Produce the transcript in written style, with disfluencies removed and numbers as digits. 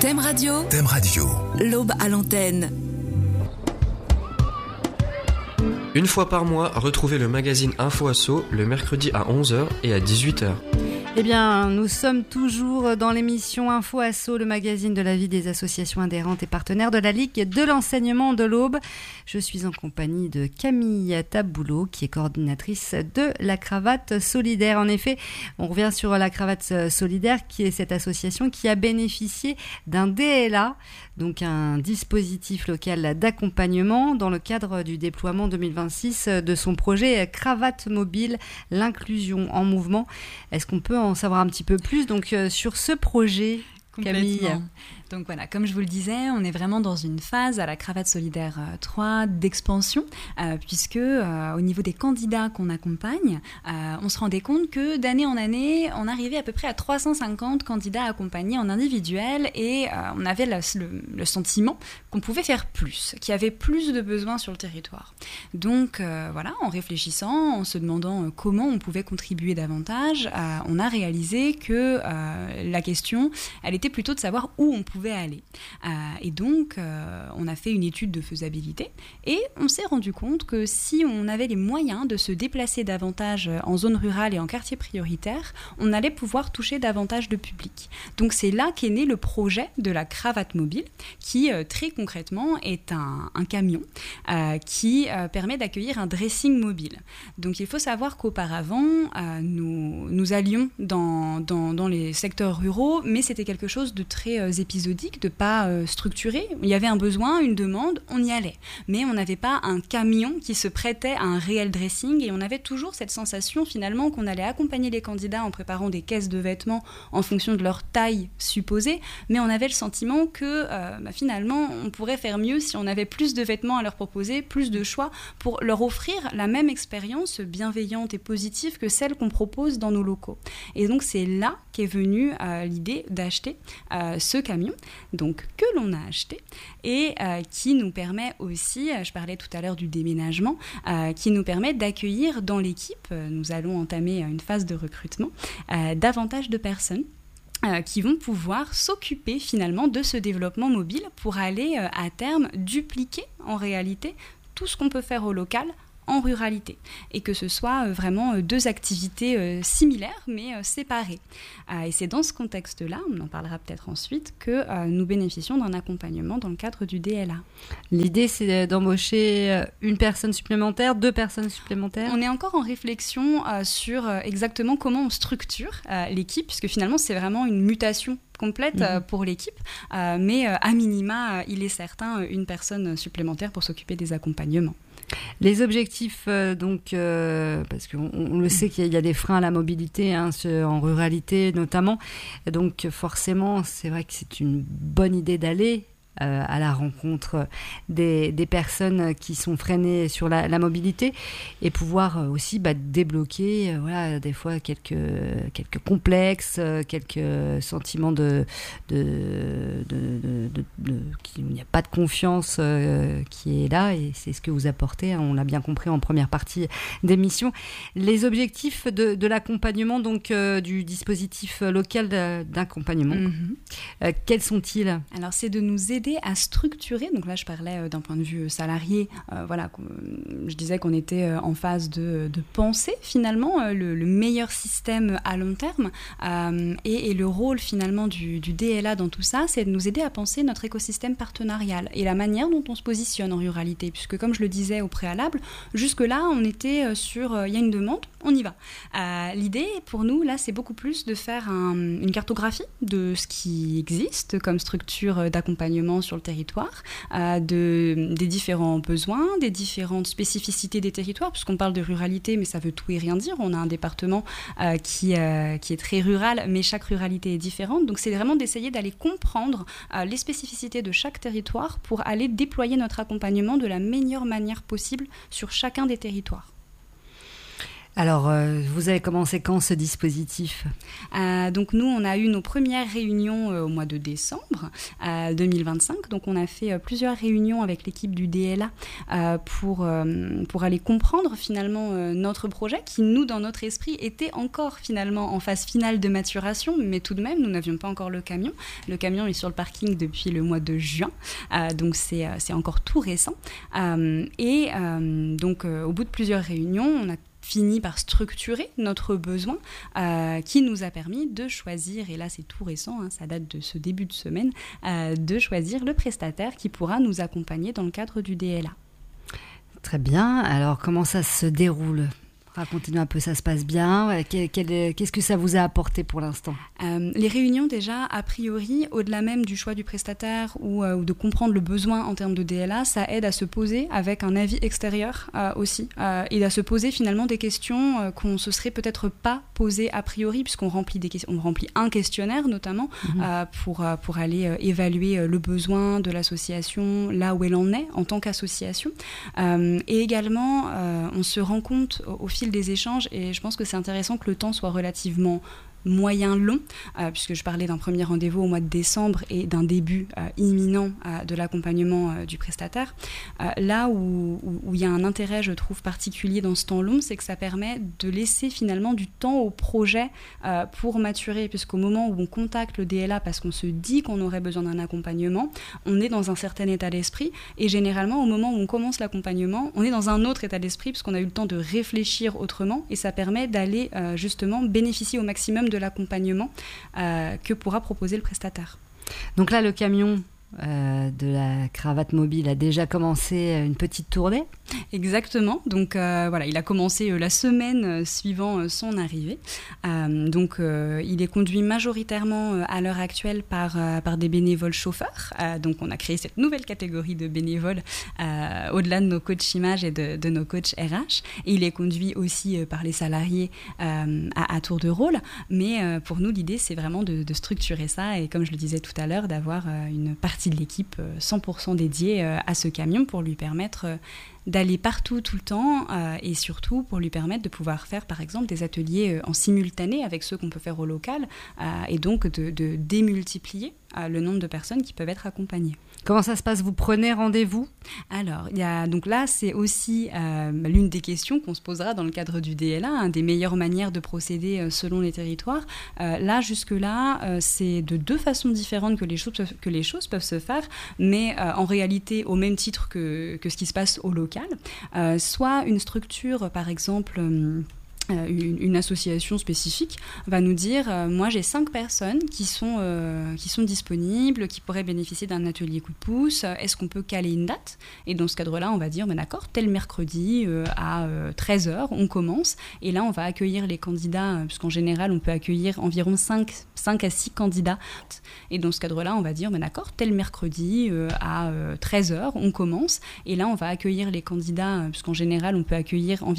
Thème Radio. Thème Radio. L'Aube à l'antenne. Une fois par mois, retrouvez le magazine Info Asso le mercredi à 11h et à 18h. Eh bien, nous sommes toujours dans l'émission Info Asso, le magazine de la vie des associations adhérentes et partenaires de la Ligue de l'enseignement de l'Aube. Je suis en compagnie de Camille Taboulot, qui est coordinatrice de la Cravate Solidaire. En effet, on revient sur la Cravate Solidaire, qui est cette association qui a bénéficié d'un DLA, donc un dispositif local d'accompagnement, dans le cadre du déploiement 2026 de son projet Cravate Mobile, l'inclusion en mouvement. Est-ce qu'on peut en savoir un petit peu plus sur ce projet, Camille? Donc voilà, comme je vous le disais, on est vraiment dans une phase à la Cravate Solidaire 3 d'expansion, puisque au niveau des candidats qu'on accompagne, on se rendait compte que d'année en année, on arrivait à peu près à 350 candidats accompagnés en individuel, et on avait le sentiment qu'on pouvait faire plus, qu'il y avait plus de besoins sur le territoire. Donc voilà, en réfléchissant, en se demandant comment on pouvait contribuer davantage, on a réalisé que la question, elle était plutôt de savoir où on pouvait aller. Et donc, on a fait une étude de faisabilité et on s'est rendu compte que si on avait les moyens de se déplacer davantage en zone rurale et en quartier prioritaire, on allait pouvoir toucher davantage de public. Donc, c'est là qu'est né le projet de la Cravate Mobile, qui très concrètement est un camion qui permet d'accueillir un dressing mobile. Donc, il faut savoir qu'auparavant, nous allions dans les secteurs ruraux, mais c'était quelque chose de très épisodique, de pas structuré. Il y avait un besoin, une demande, on y allait. Mais on n'avait pas un camion qui se prêtait à un réel dressing, et on avait toujours cette sensation finalement qu'on allait accompagner les candidats en préparant des caisses de vêtements en fonction de leur taille supposée, mais on avait le sentiment que finalement on pourrait faire mieux si on avait plus de vêtements à leur proposer, plus de choix pour leur offrir la même expérience bienveillante et positive que celle qu'on propose dans nos locaux. Et donc c'est là qu'est venue l'idée d'acheter ce camion, donc que l'on a acheté, et qui nous permet aussi, je parlais tout à l'heure du déménagement, qui nous permet d'accueillir dans l'équipe, nous allons entamer une phase de recrutement, davantage de personnes qui vont pouvoir s'occuper finalement de ce développement mobile pour aller à terme dupliquer en réalité tout ce qu'on peut faire au local en ruralité, et que ce soit vraiment deux activités similaires mais séparées. Et c'est dans ce contexte-là, on en parlera peut-être ensuite, que nous bénéficions d'un accompagnement dans le cadre du DLA. L'idée, c'est d'embaucher une personne supplémentaire, 2 personnes supplémentaires? On est encore en réflexion sur exactement comment on structure l'équipe, puisque finalement c'est vraiment une mutation complète pour l'équipe, mais à minima, il est certain une personne supplémentaire pour s'occuper des accompagnements. Les objectifs, parce qu'on le sait qu'il y a des freins à la mobilité, en ruralité notamment, donc forcément, c'est vrai que c'est une bonne idée d'aller à la rencontre des personnes qui sont freinées sur la mobilité, et pouvoir aussi débloquer des fois quelques complexes, quelques sentiments qu'il n'y a pas de confiance qui est là, et c'est ce que vous apportez, on l'a bien compris en première partie d'émission. Les objectifs de l'accompagnement, donc du dispositif local d'accompagnement, quels sont-ils? Alors c'est de nous aider à structurer, donc là je parlais d'un point de vue salarié, je disais qu'on était en phase de penser finalement le meilleur système à long terme, et le rôle finalement du DLA dans tout ça, c'est de nous aider à penser notre écosystème partenarial et la manière dont on se positionne en ruralité, puisque comme je le disais au préalable, jusque-là on était sur il y a une demande, on y va. L'idée pour nous là, c'est beaucoup plus de faire une cartographie de ce qui existe comme structure d'accompagnement sur le territoire, des différents besoins, des différentes spécificités des territoires, puisqu'on parle de ruralité, mais ça veut tout et rien dire. On a un département qui est très rural, mais chaque ruralité est différente. Donc c'est vraiment d'essayer d'aller comprendre les spécificités de chaque territoire pour aller déployer notre accompagnement de la meilleure manière possible sur chacun des territoires. Alors, vous avez commencé quand ce dispositif ? Donc nous, on a eu nos premières réunions au mois de décembre 2025. Donc on a fait plusieurs réunions avec l'équipe du DLA pour aller comprendre finalement notre projet qui, nous, dans notre esprit, était encore finalement en phase finale de maturation. Mais tout de même, nous n'avions pas encore le camion. Le camion est sur le parking depuis le mois de juin. Donc c'est encore tout récent. Donc au bout de plusieurs réunions, on a fini par structurer notre besoin qui nous a permis de choisir, et là c'est tout récent, ça date de ce début de semaine, de choisir le prestataire qui pourra nous accompagner dans le cadre du DLA. Très bien, alors comment ça se déroule ? Racontez-nous un peu, ça se passe bien. Qu'est-ce que ça vous a apporté pour l'instant ? Les réunions, déjà, a priori, au-delà même du choix du prestataire ou de comprendre le besoin en termes de DLA, ça aide à se poser avec un avis extérieur aussi et à se poser finalement des questions qu'on ne se serait peut-être pas posées a priori, puisqu'on remplit on remplit un questionnaire notamment pour aller évaluer le besoin de l'association là où elle en est en tant qu'association. Et également, on se rend compte au fil des échanges, et je pense que c'est intéressant que le temps soit relativement moyen-long, puisque je parlais d'un premier rendez-vous au mois de décembre et d'un début imminent de l'accompagnement du prestataire. Là où il y a un intérêt, je trouve, particulier dans ce temps long, c'est que ça permet de laisser finalement du temps au projet pour maturer, puisqu'au moment où on contacte le DLA parce qu'on se dit qu'on aurait besoin d'un accompagnement, on est dans un certain état d'esprit, et généralement au moment où on commence l'accompagnement, on est dans un autre état d'esprit, puisqu'on a eu le temps de réfléchir autrement, et ça permet d'aller justement bénéficier au maximum de l'accompagnement que pourra proposer le prestataire. Donc là, le camion de la cravate mobile a déjà commencé une petite tournée ? Exactement, donc voilà, il a commencé la semaine suivant son arrivée. Il est conduit majoritairement à l'heure actuelle par des bénévoles chauffeurs. Donc on a créé cette nouvelle catégorie de bénévoles au-delà de nos coachs images et de nos coachs RH. Et il est conduit aussi par les salariés à tour de rôle. Mais pour nous, l'idée, c'est vraiment de structurer ça, et comme je le disais tout à l'heure, d'avoir une partie de l'équipe 100% dédiée à ce camion pour lui permettre d'aller partout tout le temps et surtout pour lui permettre de pouvoir faire par exemple des ateliers en simultané avec ceux qu'on peut faire au local et donc de démultiplier le nombre de personnes qui peuvent être accompagnées. Comment ça se passe ? Vous prenez rendez-vous ? Alors, donc là, c'est aussi l'une des questions qu'on se posera dans le cadre du DLA, des meilleures manières de procéder selon les territoires. Là, jusque-là, c'est de deux façons différentes que les choses peuvent se faire, mais en réalité, au même titre que ce qui se passe au local. Soit une structure, par exemple... une association spécifique va nous dire moi j'ai 5 personnes qui sont disponibles, qui pourraient bénéficier d'un atelier coup de pouce, est-ce qu'on peut caler une date ? Et dans ce cadre-là, on va dire d'accord, tel mercredi à 13h, on commence, et là on va accueillir les candidats, puisqu'en général on peut accueillir environ 5 à 6 candidats, et dans ce cadre-là on va dire d'accord, tel mercredi à 13h, on commence, et là on va accueillir les candidats, puisqu'en général on peut accueillir environ